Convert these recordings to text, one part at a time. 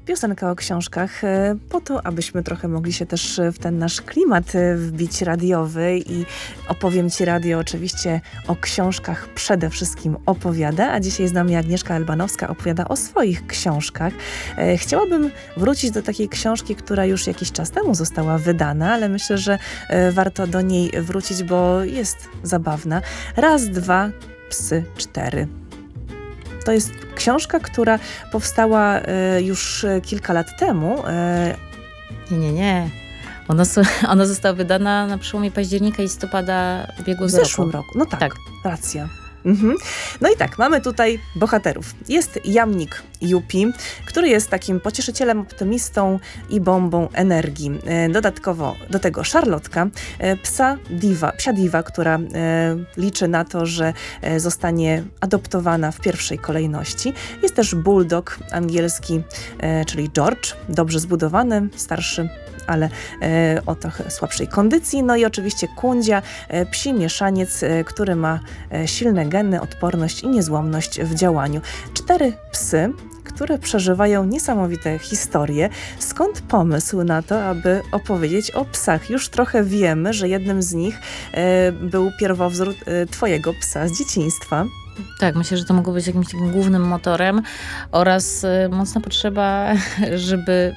piosenka o książkach, po to, abyśmy trochę mogli się też w ten nasz klimat wbić radiowy i opowiem Ci radio oczywiście o książkach przede wszystkim opowiada, a dzisiaj z nami Agnieszka Elbanowska opowiada o swoich książkach. Chciałabym wrócić do takiej książki, która już jakiś czas temu została wydana, ale myślę, że warto do niej wrócić, bo jest zabawna. Raz, dwa, psy, cztery. To jest książka, która powstała już kilka lat temu. Nie. Ona została wydana na przełomie października i listopada ubiegłego w zeszłym roku. No tak, racja. No i tak, mamy tutaj bohaterów. Jest jamnik Yupi, który jest takim pocieszycielem, optymistą i bombą energii. Dodatkowo do tego Szarlotka, psia diva, która liczy na to, że zostanie adoptowana w pierwszej kolejności. Jest też bulldog angielski, czyli George, dobrze zbudowany, starszy, ale o trochę słabszej kondycji. No i oczywiście Kundzia, psi mieszaniec, który ma silne geny, odporność i niezłomność w działaniu. 4 psy, które przeżywają niesamowite historie. Skąd pomysł na to, aby opowiedzieć o psach? Już trochę wiemy, że jednym z nich był pierwowzór twojego psa z dzieciństwa. Tak, myślę, że to mogło być jakimś takim głównym motorem oraz mocna potrzeba, żeby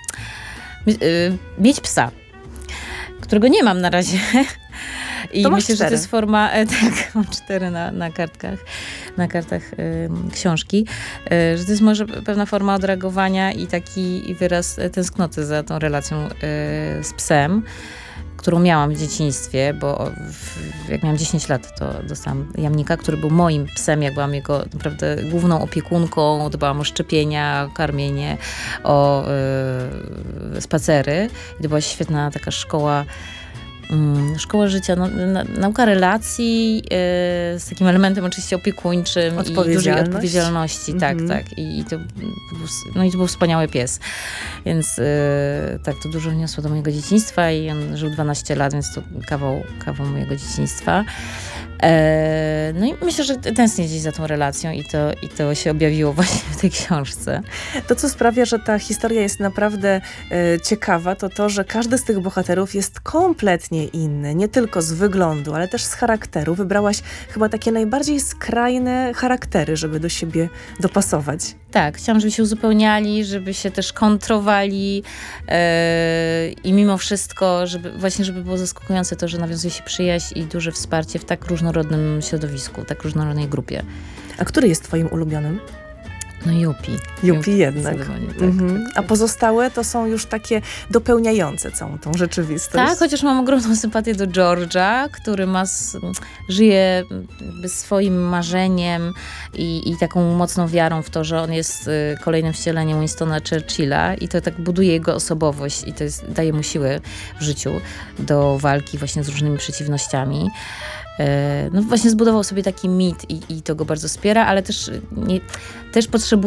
mieć psa, którego nie mam na razie. I to myślę, 4. że to jest forma, tak, mam 4 na kartach książki, że to jest może pewna forma odreagowania i taki wyraz tęsknoty za tą relacją z psem, którą miałam w dzieciństwie, bo jak miałam 10 lat, to dostałam jamnika, który był moim psem, jak byłam jego naprawdę główną opiekunką, dbałam o szczepienia, karmienie, o spacery. I to była świetna taka szkoła życia, nauka relacji z takim elementem oczywiście opiekuńczym i dużej odpowiedzialności. Tak. I to był wspaniały pies. Więc tak, to dużo wniosło do mojego dzieciństwa i on żył 12 lat, więc to kawał mojego dzieciństwa. No i myślę, że tęsknię gdzieś za tą relacją i to się objawiło właśnie w tej książce. To, co sprawia, że ta historia jest naprawdę ciekawa, to, że każdy z tych bohaterów jest kompletnie inny. Nie tylko z wyglądu, ale też z charakteru. Wybrałaś chyba takie najbardziej skrajne charaktery, żeby do siebie dopasować. Tak, chciałam, żeby się uzupełniali, żeby się też kontrowali i mimo wszystko, żeby było zaskakujące to, że nawiązuje się przyjaźń i duże wsparcie w tak różnorodnym środowisku, tak różnorodnej grupie. A który jest twoim ulubionym? No Yupi. Yupi jednak. Tak. A pozostałe to są już takie dopełniające całą tą rzeczywistość. Tak, chociaż mam ogromną sympatię do George'a, który żyje swoim marzeniem i taką mocną wiarą w to, że on jest kolejnym wcieleniem Winstona Churchilla i to tak buduje jego osobowość i to daje mu siłę w życiu do walki właśnie z różnymi przeciwnościami. No właśnie zbudował sobie taki mit i to go bardzo wspiera, ale też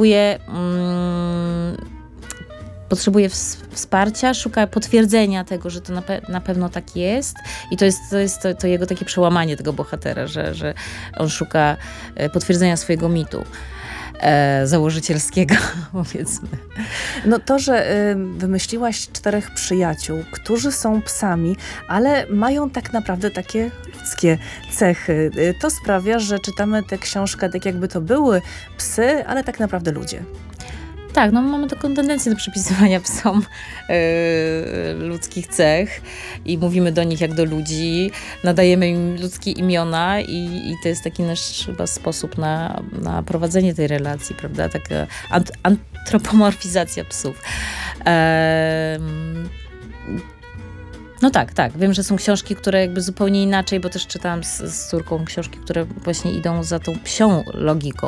potrzebuje wsparcia, szuka potwierdzenia tego, że to na pewno tak jest i to jest jego takie przełamanie tego bohatera, że on szuka potwierdzenia swojego mitu założycielskiego, powiedzmy. No to, że wymyśliłaś 4 przyjaciół, którzy są psami, ale mają tak naprawdę takie ludzkie cechy. To sprawia, że czytamy tę książkę tak jakby to były psy, ale tak naprawdę ludzie. Tak, mamy taką tendencję do przypisywania psom ludzkich cech i mówimy do nich jak do ludzi, nadajemy im ludzkie imiona i to jest taki nasz chyba sposób na prowadzenie tej relacji, prawda? Taka antropomorfizacja psów. No tak. Wiem, że są książki, które jakby zupełnie inaczej, bo też czytałam z córką książki, które właśnie idą za tą psią logiką.